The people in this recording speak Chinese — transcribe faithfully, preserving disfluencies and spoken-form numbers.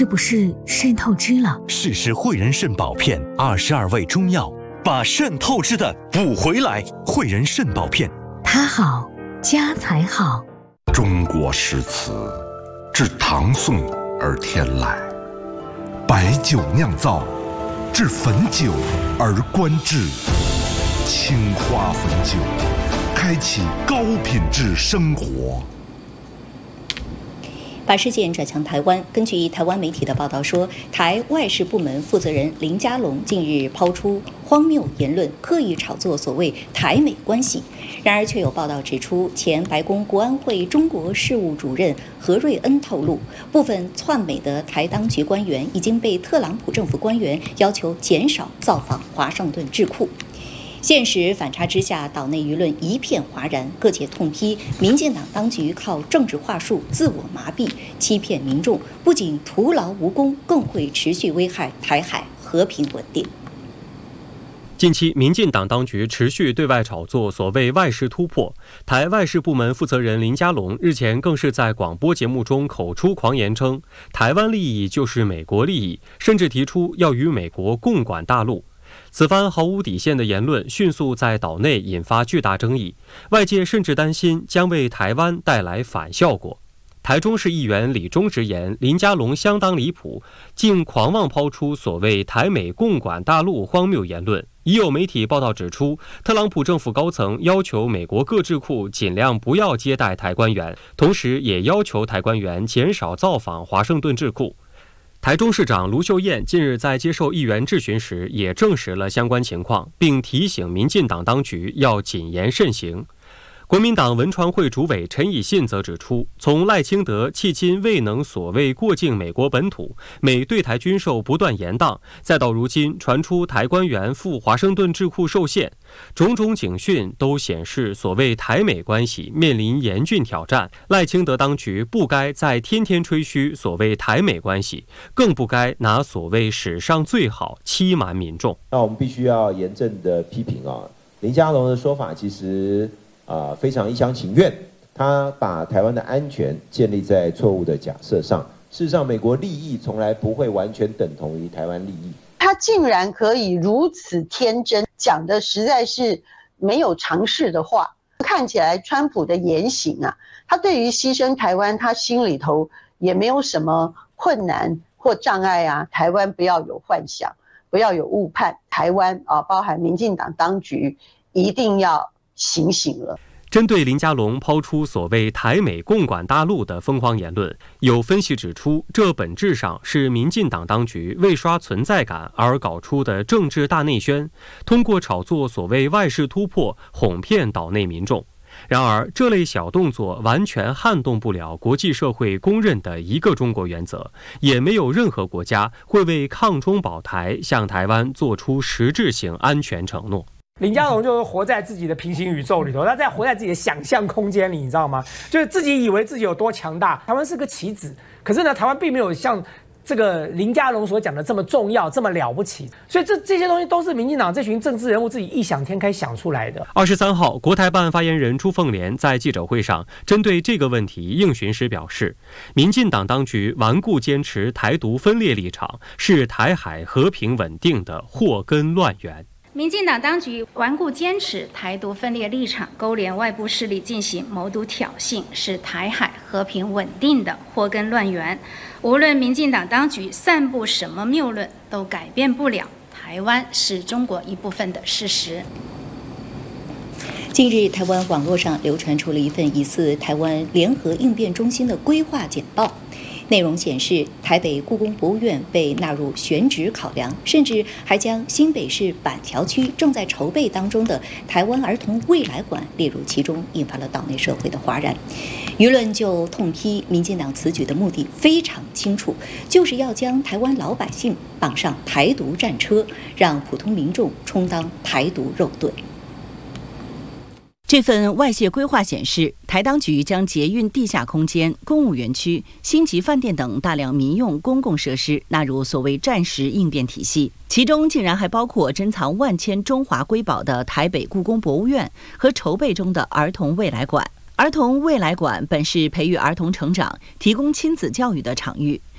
是不是肾透支了？ 试试汇仁肾宝片，二十二味中药，把肾透支的补回来。汇仁肾宝片， 它好，家才好。 中国诗词，至唐宋而天籁；白酒酿造，至汾酒而观致。青花汾酒，开启高品质生活。 把事件转向台湾，根据台湾媒体的报道说，台外事部门负责人林佳龙近日抛出荒谬言论，刻意炒作所谓台美关系。然而，却有报道指出，前白宫国安会中国事务主任何瑞恩透露，部分窜美的台当局官员已经被特朗普政府官员要求减少造访华盛顿智库。现实反差之下，岛内舆论一片哗然，各界痛批民进党当局靠政治话术自我麻痹，欺骗民众，不仅徒劳无功，更会持续危害台海和平稳定。 近期，民进党当局持续对外炒作所谓外事突破，台外事部门负责人林佳龙日前更是在广播节目中口出狂言称，台湾利益就是美国利益，甚至提出要与美国共管大陆。此番毫无底线的言论迅速在岛内引发巨大争议，外界甚至担心将为台湾带来反效果。台中市议员李忠直言，林佳龙相当离谱，竟狂妄抛出所谓台美共管大陆荒谬言论。已有媒体报道指出，特朗普政府高层要求美国各智库尽量不要接待台官员，同时也要求台官员减少造访华盛顿智库。台中市长卢秀燕近日在接受议员质询时也证实了相关情况，并提醒民进党当局要谨言慎行。国民党文传会主委陈以信则指出，从赖清德迄今未能所谓过境美国本土，美对台军售不断延宕，再到如今传出台官员赴华盛顿智库受限，种种警讯都显示所谓台美关系面临严峻挑战。赖清德当局不该再天天吹嘘所谓台美关系，更不该拿所谓史上最好欺瞒民众。 那我们必须要严正的批评啊，林佳龙的说法其实啊，非常一厢情愿，他把台湾的安全建立在错误的假设上。事实上，美国利益从来不会完全等同于台湾利益。 他竟然可以如此天真，讲的实在是没有常识的话。看起来，川普的言行啊，他对于牺牲台湾，他心里头也没有什么困难或障碍啊。台湾不要有幻想，不要有误判。台湾啊，包含民进党当局一定要醒醒了。 针对林佳龙抛出所谓台美共管大陆的疯狂言论，有分析指出，这本质上是民进党当局为刷存在感而搞出的政治大内宣，通过炒作所谓外事突破，哄骗岛内民众。然而，这类小动作完全撼动不了国际社会公认的一个中国原则，也没有任何国家会为抗中保台向台湾做出实质性安全承诺。 林佳龙就是活在自己的平行宇宙里头，他在活在自己的想象空间里，你知道吗？就是自己以为自己有多强大。台湾是个棋子，可是呢，台湾并没有像这个林佳龙所讲的这么重要、这么了不起。所以这这些东西都是民进党这群政治人物自己异想天开想出来的。 二十三号，国台办发言人朱凤莲在记者会上针对这个问题应询时表示，民进党当局顽固坚持台独分裂立场，是台海和平稳定的祸根乱源。 民进党当局顽固坚持台独分裂立场，勾连外部势力进行谋独挑衅，是台海和平稳定的祸根乱源。无论民进党当局散布什么谬论，都改变不了台湾是中国一部分的事实。 近日，台湾网络上流传出了一份疑似台湾联合应变中心的规划简报。内容显示，台北故宫博物院被纳入选址考量，甚至还将新北市板桥区正在筹备当中的台湾儿童未来馆列入其中，引发了岛内社会的哗然。舆论就痛批民进党此举的目的非常清楚，就是要将台湾老百姓绑上台独战车，让普通民众充当台独肉盾。 这份外泄规划显示，台当局将捷运地下空间、公务园区、星级饭店等大量民用公共设施纳入所谓战时应变体系，其中竟然还包括珍藏万千中华瑰宝的台北故宫博物院和筹备中的儿童未来馆。儿童未来馆本是培育儿童成长、提供亲子教育的场域，